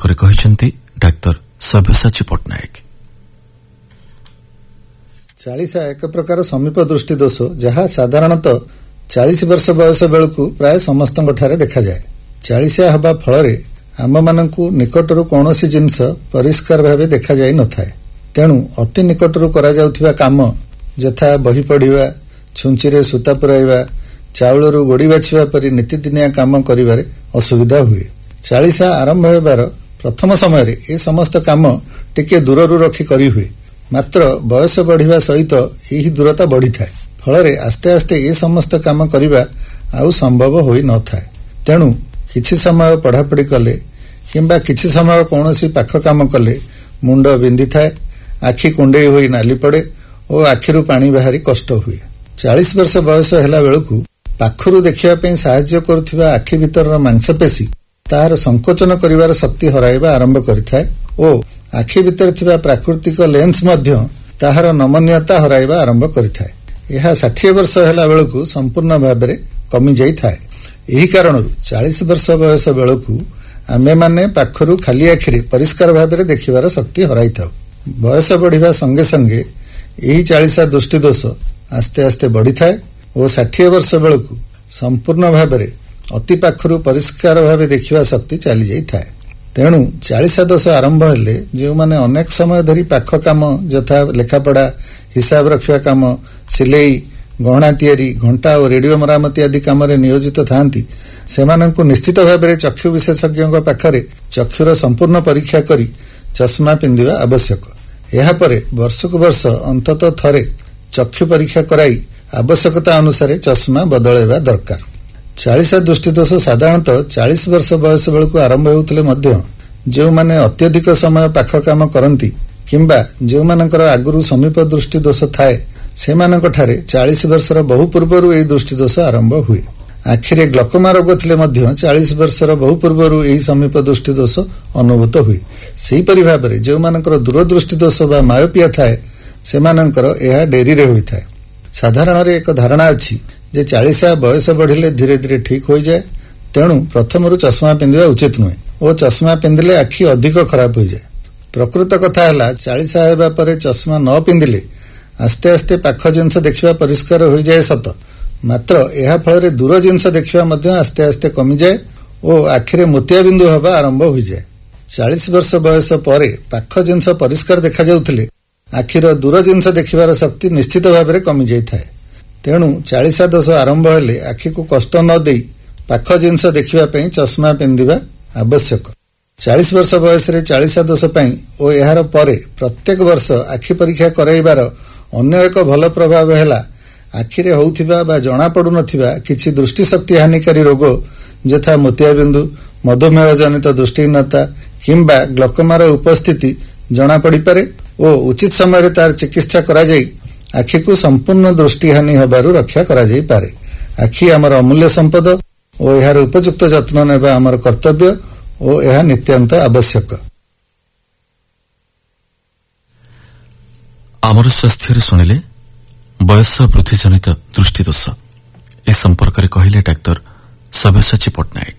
ସମ୍ପର୍କରେ କହିଛନ୍ତି ଡାକ୍ତର ସବ୍ୟସାଚୀ ପଟ୍ଟନାୟକ। ଚାଳିଶା ଏକ ପ୍ରକାର ସମୀପ ଦୃଷ୍ଟି ଦୋଷ, ଯାହା ସାଧାରଣତଃ 40 ବର୍ଷ ବୟସ ବେଳକୁ ପ୍ରାୟ ସମସ୍ତଙ୍କଠାରେ ଦେଖାଯାଏ। ଚାଳିଶା ହେବା ଫଳରେ ଆମମାନଙ୍କୁ ନିକଟରୁ କୌଣସି ଜିନିଷ ପରିଷ୍କାର ଭାବେ ଦେଖାଯାଇ ନଥାଏ। ତେଣୁ ଅତି ନିକଟରୁ କରାଯାଉଥିବା କାମ ଯଥା ବହି ପଢ଼ିବା, ଛୁଞ୍ଚିରେ ସୂତା ପୁରାଇବା, ଚାଉଳରୁ ଗୋଡ଼ି ବାଛିବା ପରି ନୀତିଦିନିଆ କାମ କରିବାରେ ଅସୁବିଧା ହୁଏ। ଚାଳିଶା ଆରମ୍ଭ ହେବାର ପ୍ରଥମ ସମୟରେ ଏ ସମସ୍ତ କାମ ଟିକେ ଦୂରରୁ ରଖି କରିହୁଏ। ମାତ୍ର ବୟସ ବଢ଼ିବା ସହିତ ଏହି ଦୂରତା ବଢ଼ିଥାଏ। ଫଳରେ ଆସ୍ତେ ଆସ୍ତେ ଏ ସମସ୍ତ କାମ କରିବା ଆଉ ସମ୍ଭବ ହୋଇନଥାଏ। ତେଣୁ କିଛି ସମୟ ପଢ଼ାପଢ଼ି କଲେ କିମ୍ବା କିଛି ସମୟ କୌଣସି ପାଖ କାମ କଲେ ମୁଣ୍ଡ ବିନ୍ଧିଥାଏ, ଆଖି କୁଣ୍ଡେଇ ହୋଇ ନାଲି ପଡ଼େ ଓ ଆଖିରୁ ପାଣି ବାହାରି କଷ୍ଟ ହୁଏ। 40 ବର୍ଷ ବୟସ ହେଲା ବେଳକୁ ପାଖରୁ ଦେଖିବା ପାଇଁ ସାହାଯ୍ୟ କରୁଥିବା ଆଖି ଭିତରର ମାଂସପେଶୀ ତାହାର ସଂକୋଚନ କରିବାର ଶକ୍ତି ହରାଇବା ଆରମ୍ଭ କରିଥାଏ ଓ ଆଖି ଭିତରେ ଥିବା ପ୍ରାକୃତିକ ଲେନ୍ସ ମଧ୍ୟ ତାହାର ନମନୀୟତା ହରାଇବା ଆରମ୍ଭ କରିଥାଏ। ଏହା 60 ବର୍ଷ ହେଲା ବେଳକୁ ସମ୍ପୂର୍ଣ୍ଣ ଭାବରେ କମିଯାଇଥାଏ। ଏହି କାରଣରୁ 40 ବର୍ଷ ବୟସ ବେଳକୁ ଆମେମାନେ ପାଖରୁ ଖାଲି ଆଖିରେ ପରିଷ୍କାର ଭାବରେ ଦେଖିବାର ଶକ୍ତି ହରାଇଥାଉ। ବୟସ ବଢ଼ିବା ସଙ୍ଗେ ସଙ୍ଗେ ଏହି ଚାଳିଶା ଦୃଷ୍ଟି ଦୋଷ ଆସ୍ତେ ଆସ୍ତେ ବଢ଼ିଥାଏ ଓ 60 ବର୍ଷ ବେଳକୁ ସମ୍ପୂର୍ଣ୍ଣ ଭାବରେ ଅତି ପାଖରୁ ପରିଷ୍କାର ଭାବେ ଦେଖିବା ଶକ୍ତି ଚାଲିଯାଇଥାଏ। ତେଣୁ ଚାଳିଶା ଦୋଷ ଆରମ୍ଭ ହେଲେ ଯେଉଁମାନେ ଅନେକ ସମୟ ଧରି ପାଖ କାମ ଯଥା ଲେଖାପଢ଼ା, ହିସାବ ରଖିବା କାମ, ସିଲେଇ, ଗହଣା ତିଆରି, ଘଣ୍ଟା ଓ ରେଡିଓ ମରାମତି ଆଦି କାମରେ ନିୟୋଜିତ ଥାନ୍ତି, ସେମାନଙ୍କୁ ନିଶ୍ଚିତ ଭାବରେ ଚକ୍ଷୁ ବିଶେଷଜ୍ଞଙ୍କ ପାଖରେ ଚକ୍ଷୁର ସମ୍ପୂର୍ଣ୍ଣ ପରୀକ୍ଷା କରି ଚଷମା ପିନ୍ଧିବା ଆବଶ୍ୟକ। ଏହାପରେ ବର୍ଷକୁ ବର୍ଷ ଅନ୍ତତଃ ଥରେ ଚକ୍ଷୁ ପରୀକ୍ଷା କରାଇ ଆବଶ୍ୟକତା ଅନୁସାରେ ଚଷମା ବଦଳାଇବା ଦରକାର। ଚାଳିଶା ଦୃଷ୍ଟିଦୋଷ ସାଧାରଣତଃ 40 ବର୍ଷ ବୟସ ବେଳକୁ ଆରମ୍ଭ ହେଉଥିଲେ ମଧ୍ୟ ଯେଉଁମାନେ ଅତ୍ୟଧିକ ସମୟ ପାଖ କାମ କରନ୍ତି କିମ୍ବା ଯେଉଁମାନଙ୍କର ଆଗରୁ ସମୀପ ଦୃଷ୍ଟି ଦୋଷ ଥାଏ, ସେମାନଙ୍କଠାରେ 40 ବର୍ଷର ବହୁ ପୂର୍ବରୁ ଏହି ଦୃଷ୍ଟି ଦୋଷ ଆରମ୍ଭ ହୁଏ। ଆଖିରେ ଗ୍ଲକୋମା ରୋଗ ଥିଲେ ମଧ୍ୟ 40 ବର୍ଷର ବହୁ ପୂର୍ବରୁ ଏହି ସମୀପ ଦୃଷ୍ଟି ଦୋଷ ଅନୁଭୂତ ହୁଏ। ସେହିପରି ଭାବରେ ଯେଉଁମାନଙ୍କର ଦୂରଦୃଷ୍ଟି ଦୋଷ ବା ମାୟୋପିଆ ଥାଏ, ସେମାନଙ୍କର ଏହା ଡେରିରେ ହୋଇଥାଏ। ସାଧାରଣରେ ଏକ ଧାରଣା ଅଛି ଯେ 40 ବୟସ ବଢ଼ିଲେ ଧୀରେ ଧୀରେ ଠିକ୍ ହୋଇଯାଏ। ତେଣୁ ପ୍ରଥମରୁ ଚଷମା ପିନ୍ଧିବା ଉଚିତ ନୁହେଁ ଓ ଚଷମା ପିନ୍ଧିଲେ ଆଖି ଅଧିକ ଖରାପ ହୋଇଯାଏ। ପ୍ରକୃତ କଥା ହେଲା 40 ହେବା ପରେ ଚଷମା ନ ପିନ୍ଧିଲେ ଆସ୍ତେ ଆସ୍ତେ ପାଖ ଜିନିଷ ଦେଖିବା ପରିଷ୍କାର ହୋଇଯାଏ ସତ, ମାତ୍ର ଏହା ଫଳରେ ଦୂର ଜିନିଷ ଦେଖିବା ମଧ୍ୟ ଆସ୍ତେ ଆସ୍ତେ କମିଯାଏ ଓ ଆଖିରେ ମୋତିଆବିନ୍ଦୁ ହେବା ଆରମ୍ଭ ହୋଇଯାଏ। 40 ବର୍ଷ ବୟସ ପରେ ପାଖ ଜିନିଷ ପରିଷ୍କାର ଦେଖାଯାଉଥିଲେ ଆଖିର ଦୂର ଜିନିଷ ଦେଖିବାର ଶକ୍ତି ନିଶ୍ଚିତ ଭାବରେ କମିଯାଇଥାଏ। ତେଣୁ 40 ଦୋଷ ଆରମ୍ଭ ହେଲେ ଆଖିକୁ କଷ୍ଟ ନ ଦେଇ ପାଖ ଜିନିଷ ଦେଖିବା ପାଇଁ ଚଷମା ପିନ୍ଧିବା ଆବଶ୍ୟକ। 40 ବର୍ଷ ବୟସରେ 40 ଦୋଷ ପାଇଁ ଓ ଏହାର ପରେ ପ୍ରତ୍ୟେକ ବର୍ଷ ଆଖି ପରୀକ୍ଷା କରାଇବାର ଅନ୍ୟ ଏକ ଭଲ ପ୍ରଭାବ ହେଲା ଆଖିରେ ହେଉଥିବା ବା ଜଣାପଡ଼ୁନଥିବା କିଛି ଦୃଷ୍ଟିଶକ୍ତି ହାନିକାରୀ ରୋଗ ଯଥା ମୋତିଆବିନ୍ଦୁ, ମଧୁମେହ ଜନିତ ଦୃଷ୍ଟିହୀନତା କିମ୍ବା ଗ୍ଲକୋମାର ଉପସ୍ଥିତି ଜଣାପଡ଼ିପାରେ ଓ ଉଚିତ ସମୟରେ ତାର ଚିକିତ୍ସା କରାଯାଇ ଆଖିକୁ ସମ୍ପୂର୍ଣ୍ଣ ଦୃଷ୍ଟିହାନି ହେବାରୁ ରକ୍ଷା କରାଯାଇପାରେ। ଆଖି ଆମର ଅମୂଲ୍ୟ ସମ୍ପଦ ଓ ଏହାର ଉପଯୁକ୍ତ ଯତ୍ନ ନେବା ଆମର କର୍ତ୍ତବ୍ୟ ଓ ଏହା ନିତ୍ୟାନ୍ତ ଆବଶ୍ୟକ। ଆମର ସ୍ୱାସ୍ଥ୍ୟରେ ଶୁଣିଲେ ବୟସ ବୃଦ୍ଧି ଜନିତ ଦୃଷ୍ଟି ଦୋଷ ଏ ସମ୍ପର୍କରେ କହିଲେ ଡାକ୍ତର ସବ୍ୟସାଚୀ ପଟ୍ଟନାୟକ।